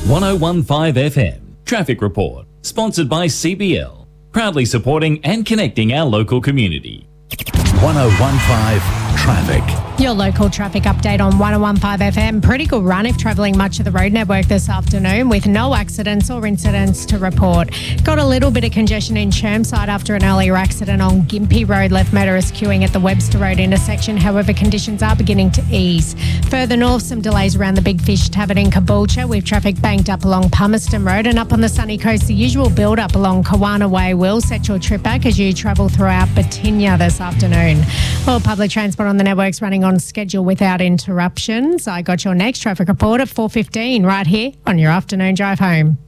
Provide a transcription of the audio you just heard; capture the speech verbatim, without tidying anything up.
one oh one point five F M Traffic Report, sponsored by C B L, proudly supporting and connecting our local community. one oh one point five Traffic. Your local traffic update on one oh one point five F M. Pretty good run if travelling much of the road network this afternoon, with no accidents or incidents to report. Got a little bit of congestion in Chermside after an earlier accident on Gympie Road. Left motorists queuing at the Webster Road intersection. However, conditions are beginning to ease. Further north, some delays around the Big Fish Tavern in Caboolture, with traffic banked up along Palmerston Road. And up on the sunny coast, the usual build-up along Kawana Way will set your trip back as you travel throughout Batinia this afternoon. Well, public transport on the network's running on schedule without interruptions. I got your next traffic report at four fifteen right here on your afternoon drive home.